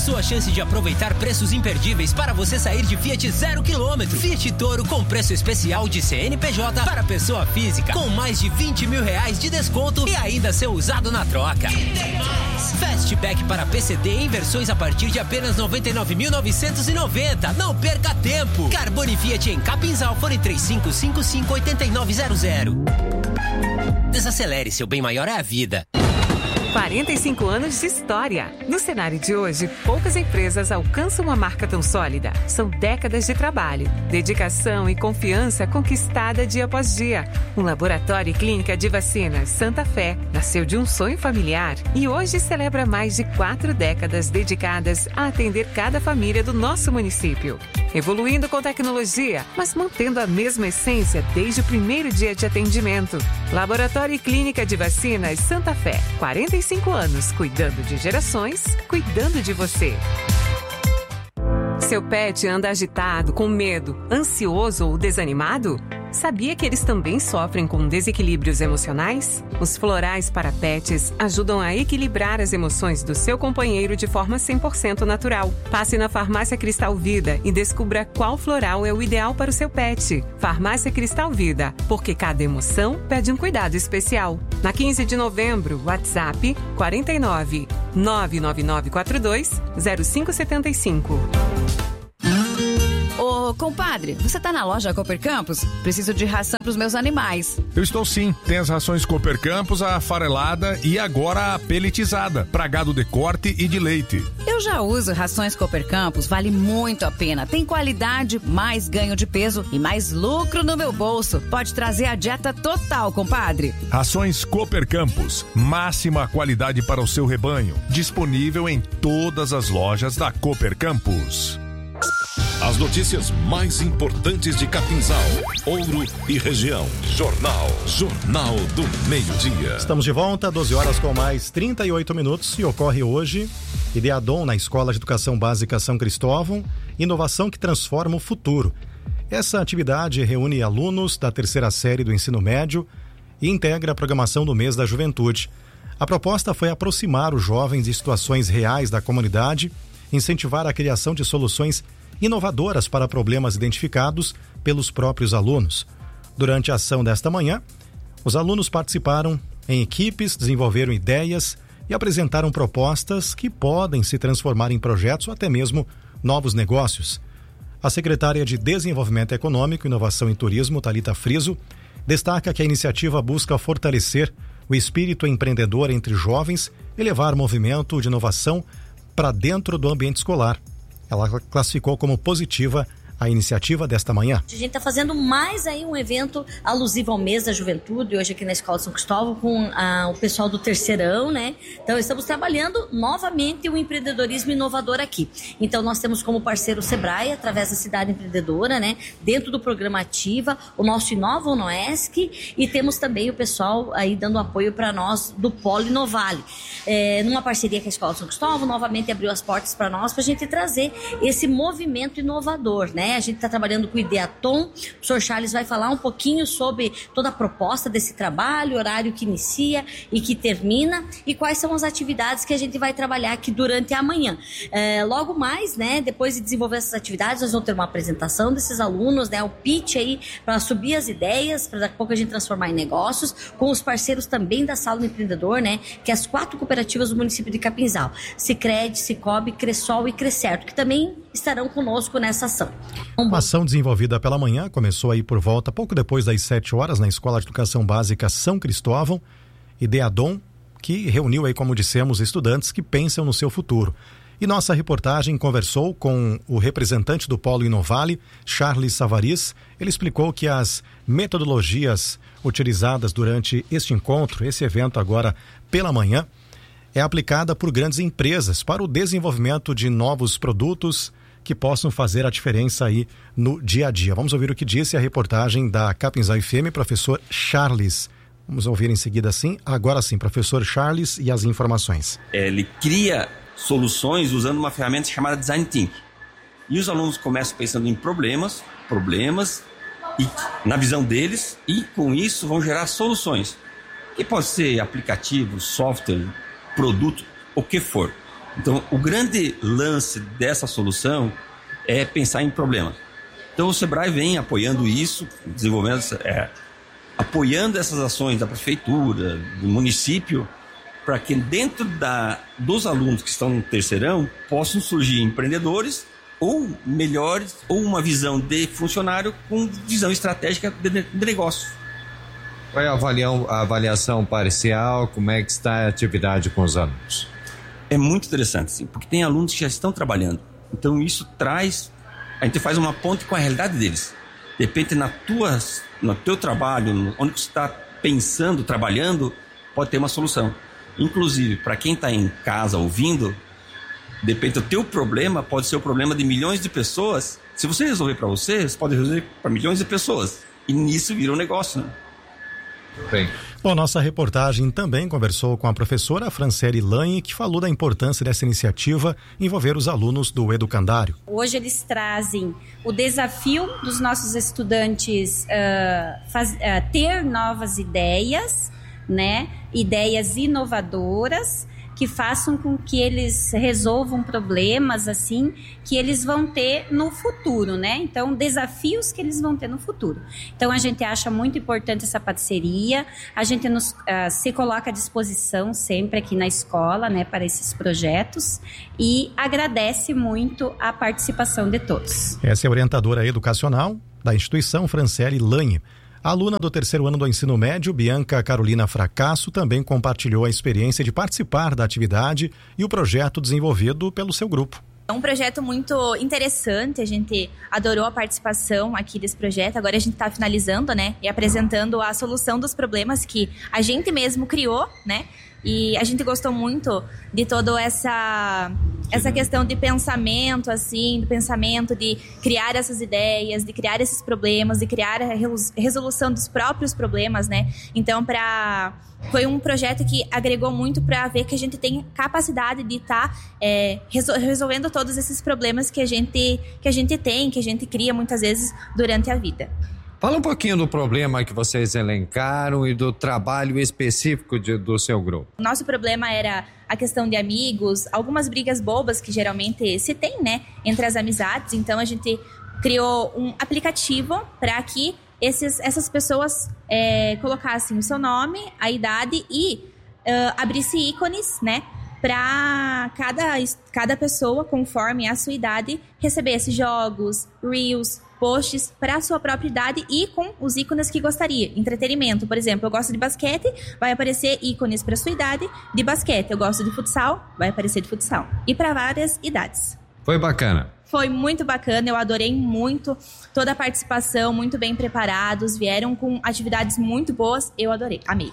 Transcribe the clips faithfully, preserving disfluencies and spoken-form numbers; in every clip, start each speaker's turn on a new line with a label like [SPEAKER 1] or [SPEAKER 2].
[SPEAKER 1] sua chance de aproveitar preços imperdíveis para você sair de Fiat zero quilômetro. Fiat Toro com preço especial de C N P J para pessoa física, com mais de vinte mil reais de desconto e ainda ser usado na troca. E tem mais! Fastback para P C D em versões a partir de apenas noventa e nove mil novecentos e noventa. Não perca tempo! Carbone Fiat em Capinzal, fone três cinco cinco cinco oito nove zero zero. Desacelere, seu bem maior é a vida.
[SPEAKER 2] quarenta e cinco anos de história. No cenário de hoje, poucas empresas alcançam uma marca tão sólida. São décadas de trabalho, dedicação e confiança conquistada dia após dia. Um laboratório e clínica de vacinas Santa Fé nasceu de um sonho familiar e hoje celebra mais de quatro décadas dedicadas a atender cada família do nosso município. Evoluindo com tecnologia, mas mantendo a mesma essência desde o primeiro dia de atendimento. Laboratório e Clínica de Vacinas Santa Fé. quarenta e cinco anos, cuidando de gerações, cuidando de você. Seu pet anda agitado, com medo, ansioso ou desanimado? Sabia que eles também sofrem com desequilíbrios emocionais? Os florais para pets ajudam a equilibrar as emoções do seu companheiro de forma cem por cento natural. Passe na Farmácia Cristal Vida e descubra qual floral é o ideal para o seu pet. Farmácia Cristal Vida, porque cada emoção pede um cuidado especial. Na quinze de novembro, WhatsApp quarenta e nove, nove nove nove quatro dois, zero cinco sete cinco.
[SPEAKER 3] Ô, compadre, você tá na loja Cooper Campos? Preciso de ração pros meus animais.
[SPEAKER 4] Eu estou sim. Tem as rações Cooper Campos, a farelada e agora a peletizada, pra gado de corte e de leite.
[SPEAKER 3] Eu já uso rações Cooper Campos, vale muito a pena. Tem qualidade, mais ganho de peso e mais lucro no meu bolso. Pode trazer a dieta total, compadre.
[SPEAKER 4] Rações Cooper Campos, máxima qualidade para o seu rebanho. Disponível em todas as lojas da Cooper Campos.
[SPEAKER 5] As notícias mais importantes de Capinzal, Ouro e região. Jornal. Jornal do Meio-Dia.
[SPEAKER 6] Estamos de volta, doze horas com mais trinta e oito minutos, e ocorre hoje Ideadom na Escola de Educação Básica São Cristóvão, inovação que transforma o futuro. Essa atividade reúne alunos da terceira série do ensino médio e integra a programação do mês da juventude. A proposta foi aproximar os jovens de situações reais da comunidade, incentivar a criação de soluções inovadoras para problemas identificados pelos próprios alunos. Durante a ação desta manhã, os alunos participaram em equipes, desenvolveram ideias e apresentaram propostas que podem se transformar em projetos ou até mesmo novos negócios. A secretária de Desenvolvimento Econômico, Inovação e Turismo, Thalita Friso, destaca que a iniciativa busca fortalecer o espírito empreendedor entre jovens e levar movimento de inovação para dentro do ambiente escolar. Ela classificou como positiva a iniciativa desta manhã.
[SPEAKER 7] A gente está fazendo mais aí um evento alusivo ao mês da juventude, hoje aqui na Escola São Cristóvão, com ah, o pessoal do terceirão, né? Então estamos trabalhando novamente o empreendedorismo inovador aqui. Então nós temos como parceiro o Sebrae, através da Cidade Empreendedora, né? Dentro do programa Ativa, o nosso Inova Unoesc, e temos também o pessoal aí dando apoio para nós do Polo Inovale. É, numa parceria com a Escola São Cristóvão, novamente abriu as portas para nós, para a gente trazer esse movimento inovador, né? A gente está trabalhando com o Ideatom. O senhor Charles vai falar um pouquinho sobre toda a proposta desse trabalho, horário que inicia e que termina, e quais são as atividades que a gente vai trabalhar aqui durante a manhã. É, logo mais, né, depois de desenvolver essas atividades, nós vamos ter uma apresentação desses alunos, né, o pitch aí para subir as ideias, para daqui a pouco a gente transformar em negócios, com os parceiros também da Sala do Empreendedor, né, que é as quatro cooperativas do município de Capinzal, Sicredi, Cicobi, Cressol e Crescerto, que também estarão conosco nessa ação.
[SPEAKER 6] Uma ação desenvolvida pela manhã começou aí por volta, pouco depois das sete horas, na Escola de Educação Básica São Cristóvão, Ideadom, que reuniu aí, como dissemos, estudantes que pensam no seu futuro. E nossa reportagem conversou com o representante do Polo Inovale, Charles Savaris. Ele explicou que as metodologias utilizadas durante este encontro, esse evento agora pela manhã, é aplicada por grandes empresas para o desenvolvimento de novos produtos que possam fazer a diferença aí no dia a dia. Vamos ouvir o que disse a reportagem da Capinzal F M, professor Charles. Vamos ouvir em seguida sim. Agora sim, professor Charles e as informações.
[SPEAKER 8] Ele cria soluções usando uma ferramenta chamada Design Thinking. E os alunos começam pensando em problemas, problemas, e, na visão deles, e com isso vão gerar soluções. Que pode ser aplicativo, software, produto, o que for. Então, o grande lance dessa solução é pensar em problemas. Então, o Sebrae vem apoiando isso, desenvolvendo, é, apoiando essas ações da prefeitura, do município, para que dentro da, dos alunos que estão no terceirão possam surgir empreendedores ou melhores, ou uma visão de funcionário com visão estratégica de, de negócio.
[SPEAKER 9] Qual é a avaliação, a avaliação parcial? Como é que está a atividade com os alunos?
[SPEAKER 8] É muito interessante, sim, porque tem alunos que já estão trabalhando. Então isso traz, a gente faz uma ponte com a realidade deles. De repente, na tua, no teu trabalho, onde você está pensando, trabalhando, pode ter uma solução. Inclusive, para quem está em casa ouvindo, de repente o teu problema pode ser o problema de milhões de pessoas. Se você resolver para você, você pode resolver para milhões de pessoas. E nisso vira um negócio, né?
[SPEAKER 6] Bem. Bom, nossa reportagem também conversou com a professora Franciele Lanhe, que falou da importância dessa iniciativa envolver os alunos do educandário.
[SPEAKER 10] Hoje eles trazem o desafio dos nossos estudantes uh, faz, uh, ter novas ideias, né? Ideias inovadoras que façam com que eles resolvam problemas assim que eles vão ter no futuro, né? Então, desafios que eles vão ter no futuro. Então, a gente acha muito importante essa parceria, a gente nos, uh, se coloca à disposição sempre aqui na escola, né, para esses projetos e agradece muito a participação de todos.
[SPEAKER 6] Essa é a orientadora educacional da instituição, Franciele Lanhe. A aluna do terceiro ano do ensino médio, Bianca Carolina Fracasso, também compartilhou a experiência de participar da atividade e o projeto desenvolvido pelo seu grupo.
[SPEAKER 11] É um projeto muito interessante, a gente adorou a participação aqui desse projeto. Agora a gente está finalizando, né, e apresentando a solução dos problemas que a gente mesmo criou, né, e a gente gostou muito de toda essa, essa questão de pensamento, assim, do pensamento de criar essas ideias, de criar esses problemas, de criar a resolução dos próprios problemas, né, então para... Foi um projeto que agregou muito para ver que a gente tem capacidade de estar tá, é, resol- resolvendo todos esses problemas que a, gente, que a gente tem, que a gente cria muitas vezes durante a vida.
[SPEAKER 9] Fala um pouquinho do problema que vocês elencaram e do trabalho específico de, do seu grupo.
[SPEAKER 11] O nosso problema era a questão de amigos, algumas brigas bobas que geralmente se tem, né, entre as amizades. Então a gente criou um aplicativo para que Esses, essas pessoas é, colocassem o seu nome, a idade e uh, abrisse ícones, né? Para cada, cada pessoa, conforme a sua idade, recebesse jogos, reels, posts para a sua própria idade e com os ícones que gostaria. Entretenimento, por exemplo, eu gosto de basquete, vai aparecer ícones para a sua idade de basquete. Eu gosto de futsal, vai aparecer de futsal. E para várias idades.
[SPEAKER 9] Foi bacana.
[SPEAKER 11] Foi muito bacana, eu adorei muito toda a participação, muito bem preparados, vieram com atividades muito boas, eu adorei, amei.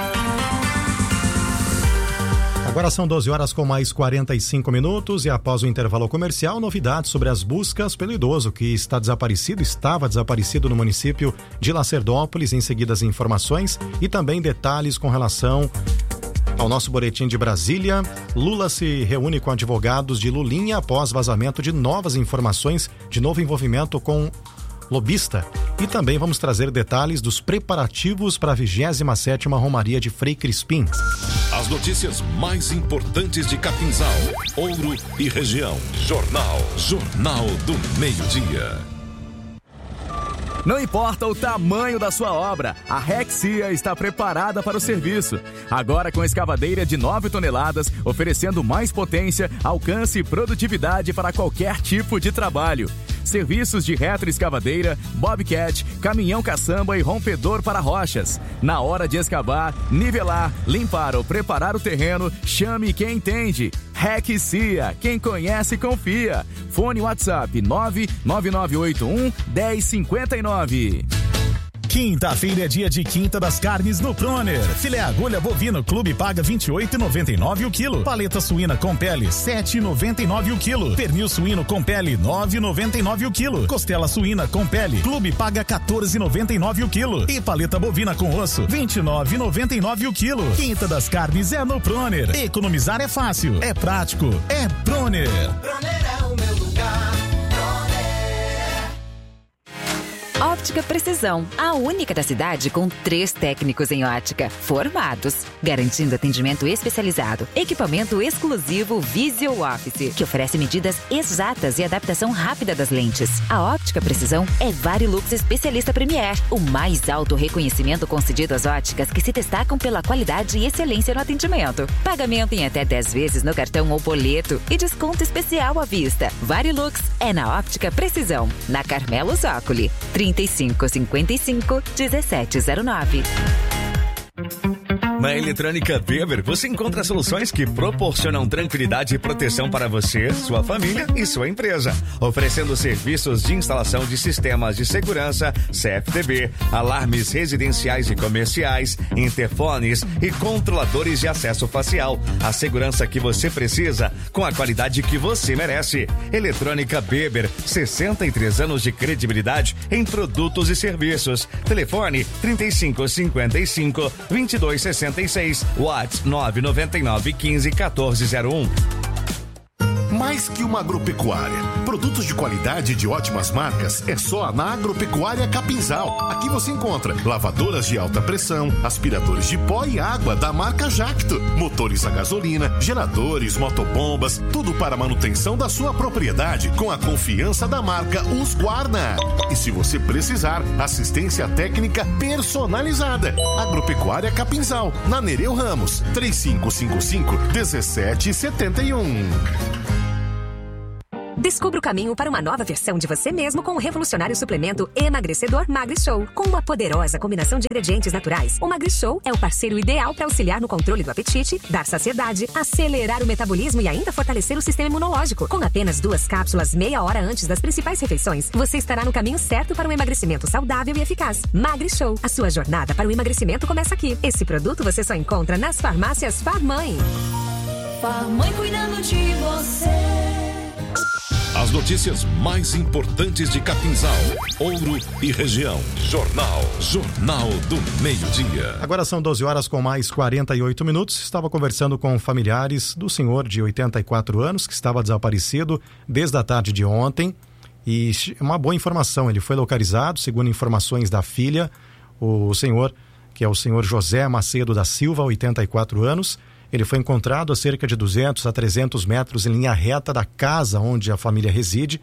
[SPEAKER 6] Agora são doze horas com mais quarenta e cinco minutos e após o intervalo comercial, novidades sobre as buscas pelo idoso que está desaparecido, estava desaparecido no município de Lacerdópolis, em seguida as informações e também detalhes com relação ao nosso boletim de Brasília. Lula se reúne com advogados de Lulinha após vazamento de novas informações de novo envolvimento com lobista. E também vamos trazer detalhes dos preparativos para a vigésima sétima Romaria de Frei Crispim.
[SPEAKER 5] As notícias mais importantes de Capinzal, Ouro e região. Jornal. Jornal do Meio-Dia.
[SPEAKER 12] Não importa o tamanho da sua obra, a Rexia está preparada para o serviço. Agora com escavadeira de nove toneladas, oferecendo mais potência, alcance e produtividade para qualquer tipo de trabalho. Serviços de retroescavadeira, bobcat, caminhão caçamba e rompedor para rochas. Na hora de escavar, nivelar, limpar ou preparar o terreno, chame quem entende. Rexia, quem conhece confia. Fone WhatsApp nove nove nove oito um, um zero cinco nove.
[SPEAKER 13] Quinta-feira é dia de Quinta das Carnes no Proner. Filé agulha bovino clube paga vinte e oito reais e noventa e nove centavos o quilo. Paleta suína com pele sete reais e noventa e nove centavos o quilo. Pernil suíno com pele nove reais e noventa e nove centavos o quilo. Costela suína com pele clube paga quatorze reais e noventa e nove centavos o quilo. E paleta bovina com osso vinte e nove reais e noventa e nove centavos o quilo. Quinta das Carnes é no Proner. Economizar é fácil, é prático, é Proner.
[SPEAKER 14] Proner é o meu lugar.
[SPEAKER 3] Óptica Precisão, a única da cidade com três técnicos em ótica, formados, garantindo atendimento especializado, equipamento exclusivo Visual Office, que oferece medidas exatas e adaptação rápida das lentes. A Óptica Precisão é Varilux Especialista Premier, o mais alto reconhecimento concedido às óticas que se destacam pela qualidade e excelência no atendimento. Pagamento em até dez vezes no cartão ou boleto e desconto especial à vista. Varilux é na Óptica Precisão, na Carmelo Zócoli, trinta e cinco, cinquenta e cinco, dezessete zero nove.
[SPEAKER 14] Na Eletrônica Weber, você encontra soluções que proporcionam tranquilidade e proteção para você, sua família e sua empresa, oferecendo serviços de instalação de sistemas de segurança, C F T V, alarmes residenciais e comerciais, interfones e controladores de acesso facial. A segurança que você precisa, com a qualidade que você merece. Eletrônica Weber, sessenta e três anos de credibilidade em produtos e serviços. Telefone trinta e cinco, cinquenta e cinco, vinte e dois, sessenta e seis, WhatsApp nove nove nove, quinze, quatorze zero um.
[SPEAKER 15] Mais que uma agropecuária. Produtos de qualidade e de ótimas marcas é só na Agropecuária Capinzal. Aqui você encontra lavadoras de alta pressão, aspiradores de pó e água da marca Jacto, motores a gasolina, geradores, motobombas, tudo para a manutenção da sua propriedade com a confiança da marca Husqvarna. E se você precisar, assistência técnica personalizada. Agropecuária Capinzal, na Nereu Ramos, três cinco cinco cinco, um sete sete um.
[SPEAKER 16] Descubra o caminho para uma nova versão de você mesmo com o revolucionário suplemento emagrecedor MagriShow. Com uma poderosa combinação de ingredientes naturais, o MagriShow é o parceiro ideal para auxiliar no controle do apetite, dar saciedade, acelerar o metabolismo e ainda fortalecer o sistema imunológico. Com apenas duas cápsulas meia hora antes das principais refeições, você estará no caminho certo para um emagrecimento saudável e eficaz. MagriShow, a sua jornada para o emagrecimento começa aqui. Esse produto você só encontra nas farmácias Farmãe.
[SPEAKER 17] Farmãe cuidando de você.
[SPEAKER 5] As notícias mais importantes de Capinzal, Ouro e região. Jornal. Jornal do Meio-Dia.
[SPEAKER 6] Agora são doze horas com mais quarenta e oito minutos. Estava conversando com familiares do senhor de oitenta e quatro anos que estava desaparecido desde a tarde de ontem. E uma boa informação, ele foi localizado, segundo informações da filha, o senhor, que é o senhor José Macedo da Silva, oitenta e quatro anos. Ele foi encontrado a cerca de duzentos a trezentos metros em linha reta da casa onde a família reside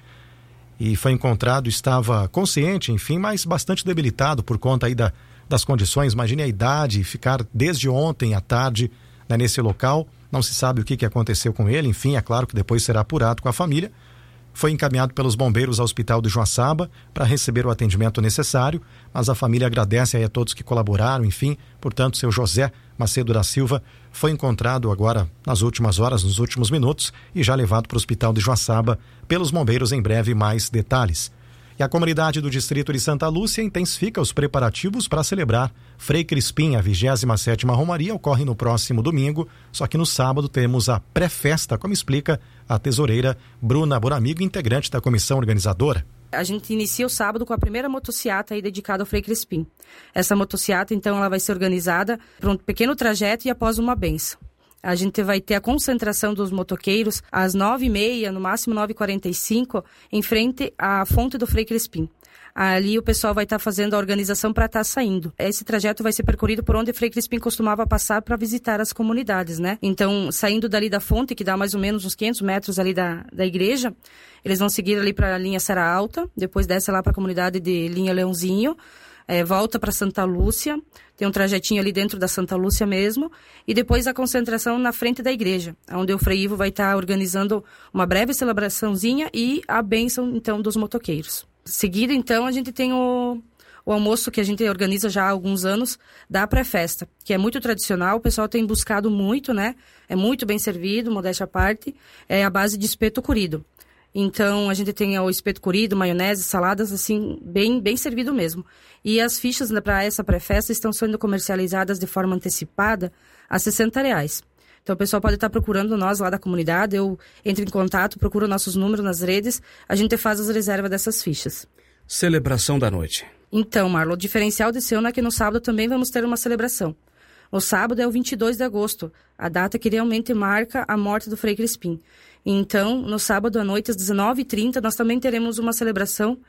[SPEAKER 6] e foi encontrado, estava consciente, enfim, mas bastante debilitado por conta aí da, das condições. Imagine a idade, ficar desde ontem à tarde, né, nesse local. Não se sabe o que, que aconteceu com ele, enfim, é claro que depois será apurado com a família. Foi encaminhado pelos bombeiros ao hospital de Joaçaba para receber o atendimento necessário, mas a família agradece aí a todos que colaboraram, enfim. Portanto, seu José Macedo da Silva foi encontrado agora nas últimas horas, nos últimos minutos, e já levado para o hospital de Joaçaba pelos bombeiros. Em breve mais detalhes. E a comunidade do distrito de Santa Lúcia intensifica os preparativos para celebrar Frei Crispim. A vigésima sétima Romaria ocorre no próximo domingo, só que no sábado temos a pré-festa, como explica a tesoureira Bruna Boramigo, integrante da comissão organizadora.
[SPEAKER 18] A gente inicia o sábado com a primeira motociata aí dedicada ao Frei Crispim. Essa motociata, então, ela vai ser organizada por um pequeno trajeto e após uma bênção. A gente vai ter a concentração dos motoqueiros às nove e meia, no máximo nove e quarenta e cinco, em frente à fonte do Frei Crispim. Ali o pessoal vai estar fazendo a organização para estar saindo. Esse trajeto vai ser percorrido por onde o Frei Crispim costumava passar para visitar as comunidades, né? Então, saindo dali da fonte, que dá mais ou menos uns quinhentos metros ali da, da igreja, eles vão seguir ali para a linha Serra Alta, depois desce lá para a comunidade de linha Leãozinho, é, volta para Santa Lúcia, tem um trajetinho ali dentro da Santa Lúcia mesmo, e depois a concentração na frente da igreja, onde o Frei Ivo vai estar organizando uma breve celebraçãozinha e a bênção, então, dos motoqueiros. Seguido, então, a gente tem o, o almoço que a gente organiza já há alguns anos da pré-festa, que é muito tradicional, o pessoal tem buscado muito, né? É muito bem servido, modéstia à parte, é a base de espeto curido. Então, a gente tem o espeto curido, maionese, saladas, assim, bem, bem servido mesmo. E as fichas para essa pré-festa estão sendo comercializadas de forma antecipada a sessenta reais. Então, o pessoal pode estar procurando nós lá da comunidade, eu entro em contato, procuro nossos números nas redes, a gente faz as reservas dessas fichas.
[SPEAKER 19] Celebração da noite.
[SPEAKER 18] Então, Marlon, o diferencial desse ano é que no sábado também vamos ter uma celebração. O sábado é o vinte e dois de agosto, a data que realmente marca a morte do Frei Crispim. Então, no sábado à noite, às dezenove e trinta, nós também teremos uma celebração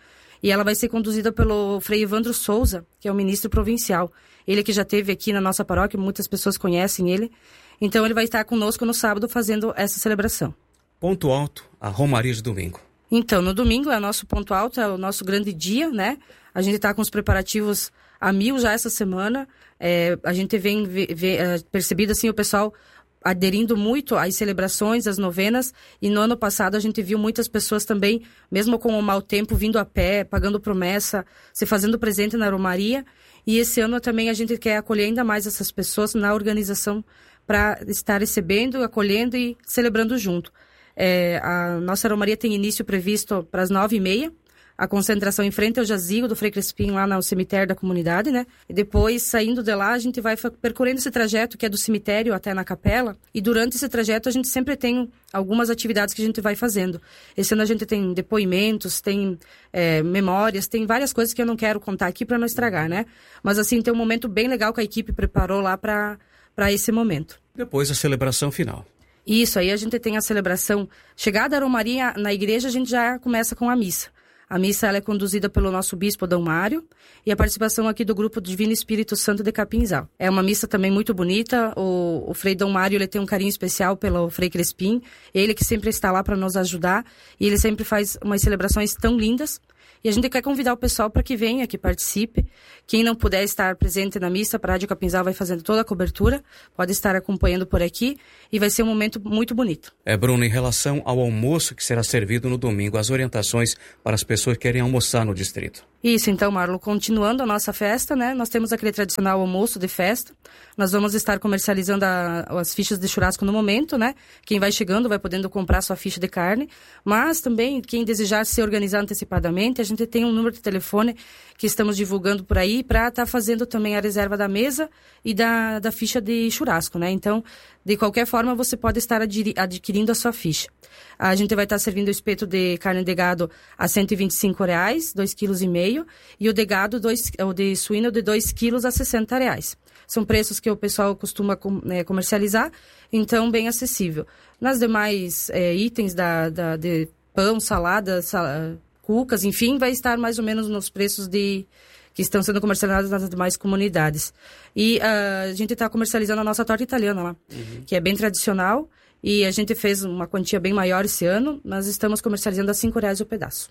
[SPEAKER 18] E ela vai ser conduzida pelo Frei Evandro Souza, que é o ministro provincial. Ele que já esteve aqui na nossa paróquia, muitas pessoas conhecem ele. Então ele vai estar conosco no sábado fazendo essa celebração.
[SPEAKER 19] Ponto alto, a Romaria de domingo. Então,
[SPEAKER 18] no domingo é o nosso ponto alto, é o nosso grande dia, né? A gente está com os preparativos a mil já essa semana. É, a gente vem vê, vê, é, percebido assim o pessoal aderindo muito às celebrações, às novenas, e no ano passado a gente viu muitas pessoas também, mesmo com o mau tempo, vindo a pé, pagando promessa, se fazendo presente na Romaria, e esse ano também a gente quer acolher ainda mais essas pessoas na organização para estar recebendo, acolhendo e celebrando junto. É, a nossa Romaria tem início previsto para as nove e meia, a concentração em frente ao jazigo do Frei Crespim, lá no cemitério da comunidade, né? E depois, saindo de lá, a gente vai percorrendo esse trajeto que é do cemitério até na capela. E durante esse trajeto, a gente sempre tem algumas atividades que a gente vai fazendo. Esse ano a gente tem depoimentos, tem é, memórias, tem várias coisas que eu não quero contar aqui para não estragar, né? Mas, assim, tem um momento bem legal que a equipe preparou lá para para esse momento.
[SPEAKER 19] Depois a celebração final.
[SPEAKER 18] Isso, aí a gente tem a celebração. Chegada a Romaria na igreja, a gente já começa com a missa. A missa ela é conduzida pelo nosso bispo Dom Mário e a participação aqui do grupo Divino Espírito Santo de Capinzal. É uma missa também muito bonita. O, o Frei Dom Mário ele tem um carinho especial pelo Frei Crespim. Ele que sempre está lá para nos ajudar e ele sempre faz umas celebrações tão lindas. E a gente quer convidar o pessoal para que venha, que participe. Quem não puder estar presente na missa, a Rádio Capinzal vai fazendo toda a cobertura, pode estar acompanhando por aqui e vai ser um momento muito bonito.
[SPEAKER 19] É, Bruno, em relação ao almoço que será servido no domingo, as orientações para as pessoas que querem almoçar no distrito.
[SPEAKER 18] Isso, então, Marlon, continuando a nossa festa, né? Nós temos aquele tradicional almoço de festa. Nós vamos estar comercializando a, as fichas de churrasco no momento, né? Quem vai chegando vai podendo comprar sua ficha de carne. Mas também, quem desejar se organizar antecipadamente, a gente tem um número de telefone que estamos divulgando por aí para estar tá fazendo também a reserva da mesa e da, da ficha de churrasco, né? Então, de qualquer forma, você pode estar adquirindo a sua ficha. A gente vai estar servindo o espeto de carne de gado a cento e vinte e cinco reais, dois vírgula cinco quilos, e o de gado, dois, o de suíno, de dois quilos a sessenta reais. São preços que o pessoal costuma né, comercializar, então bem acessível. Nas demais é, itens da, da, de pão, salada, sal, cucas, enfim, vai estar mais ou menos nos preços de... que estão sendo comercializados nas demais comunidades. E uh, a gente está comercializando a nossa torta italiana lá, uhum. que é bem tradicional, e a gente fez uma quantia bem maior esse ano, mas estamos comercializando a cinco reais o pedaço.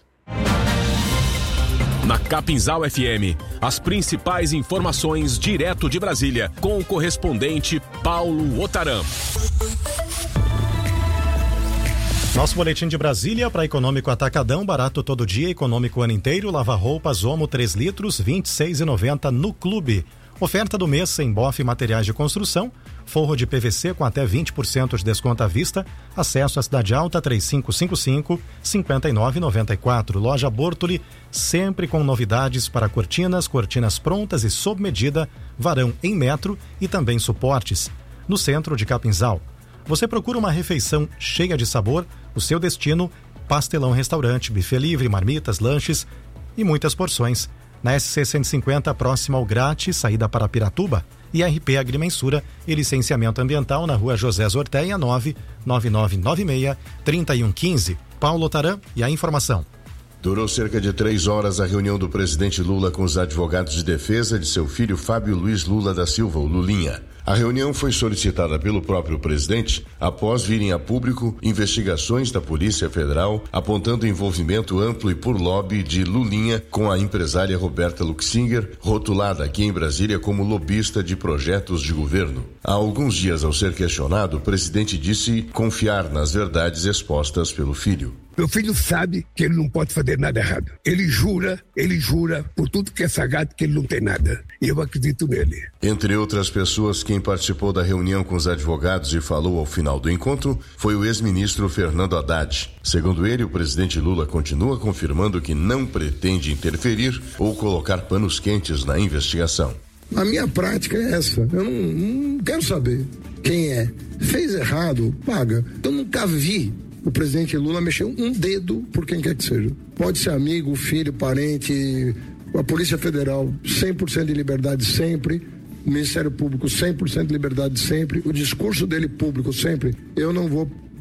[SPEAKER 5] Na Capinzal F M, as principais informações direto de Brasília, com o correspondente Paulo Otaram.
[SPEAKER 6] Nosso boletim de Brasília para Econômico Atacadão, barato todo dia, econômico o ano inteiro, lava-roupas, Omo três litros, vinte e seis reais e noventa centavos no Clube. Oferta do mês sem bofe materiais de construção, forro de P V C com até vinte por cento de desconto à vista, acesso à Cidade Alta três cinco cinco cinco, cinco nove nove quatro. Loja Bortoli, sempre com novidades para cortinas, cortinas prontas e sob medida, varão em metro e também suportes. No centro de Capinzal. Você procura uma refeição cheia de sabor? O seu destino, Pastelão Restaurante, buffet livre, marmitas, lanches e muitas porções. Na S C cento e cinquenta, próximo ao Grátis, saída para Piratuba. E R P Agrimensura e Licenciamento Ambiental na Rua José Zorteia, nove nove nove nove seis, três um um cinco. Paulo Otaram e a informação.
[SPEAKER 20] Durou cerca de três horas a reunião do presidente Lula com os advogados de defesa de seu filho Fábio Luiz Lula da Silva, o Lulinha. A reunião foi solicitada pelo próprio presidente após virem a público investigações da Polícia Federal apontando envolvimento amplo e por lobby de Lulinha com a empresária Roberta Luxinger, rotulada aqui em Brasília como lobista de projetos de governo. Há alguns dias, ao ser questionado, o presidente disse confiar nas verdades expostas pelo filho.
[SPEAKER 21] Meu filho sabe que ele não pode fazer nada errado. Ele jura, ele jura por tudo que é sagrado que ele não tem nada. E eu acredito nele.
[SPEAKER 20] Entre outras pessoas, quem participou da reunião com os advogados e falou ao final do encontro foi o ex-ministro Fernando Haddad. Segundo ele, o presidente Lula continua confirmando que não pretende interferir ou colocar panos quentes na investigação.
[SPEAKER 21] A minha prática é essa. Eu não, não quero saber quem é. Fez errado, paga. Eu nunca vi o presidente Lula mexeu um dedo por quem quer que seja. Pode ser amigo, filho, parente, a Polícia Federal, cem por cento de liberdade sempre, o Ministério Público, cem por cento de liberdade sempre, o discurso dele público sempre. Eu não vou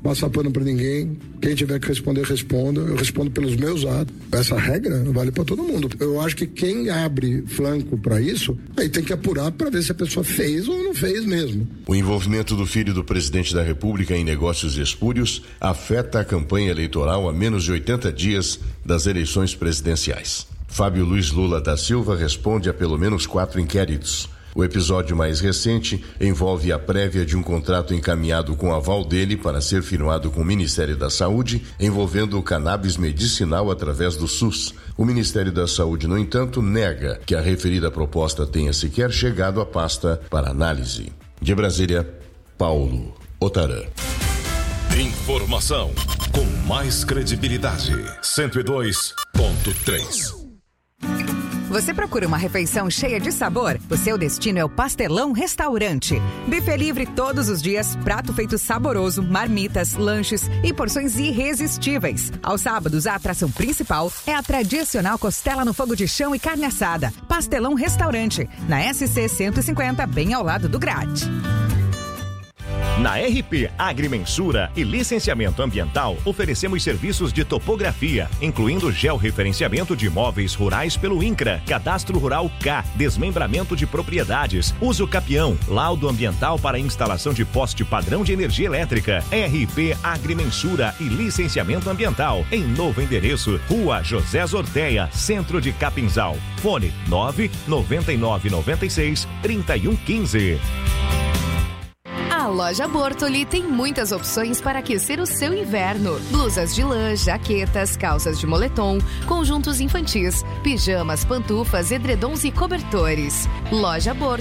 [SPEAKER 21] passar pano pra ninguém. Quem tiver que responder, responda. Eu respondo pelos meus atos. Essa regra vale pra todo mundo. Eu acho que quem abre flanco pra isso, aí tem que apurar pra ver se a pessoa fez ou não fez mesmo.
[SPEAKER 20] O envolvimento do filho do presidente da República em negócios espúrios afeta a campanha eleitoral a menos de oitenta dias das eleições presidenciais. Fábio Luiz Lula da Silva responde a pelo menos quatro inquéritos. O episódio mais recente envolve a prévia de um contrato encaminhado com aval dele para ser firmado com o Ministério da Saúde, envolvendo o cannabis medicinal através do SUS. O Ministério da Saúde, no entanto, nega que a referida proposta tenha sequer chegado à pasta para análise. De Brasília, Paulo Otarã.
[SPEAKER 5] Informação com mais credibilidade. cento e dois ponto três.
[SPEAKER 1] Você procura uma refeição cheia de sabor? O seu destino é o Pastelão Restaurante. Buffet livre todos os dias, prato feito saboroso, marmitas, lanches e porções irresistíveis. Aos sábados, a atração principal é a tradicional costela no fogo de chão e carne assada. Pastelão Restaurante, na S C cento e cinquenta, bem ao lado do Grade.
[SPEAKER 22] Na R P Agrimensura e Licenciamento Ambiental, oferecemos serviços de topografia, incluindo georreferenciamento de imóveis rurais pelo INCRA, Cadastro Rural K, desmembramento de propriedades, uso capião, laudo ambiental para instalação de poste padrão de energia elétrica. R P Agrimensura e Licenciamento Ambiental, em novo endereço, Rua José Zorteia, Centro de Capinzal. Fone nove nove nove nove seis, três um um cinco.
[SPEAKER 23] A loja Bortoli tem muitas opções para aquecer o seu inverno. Blusas de lã, jaquetas, calças de moletom, conjuntos infantis, pijamas, pantufas, edredons e cobertores. Loja Bortoli.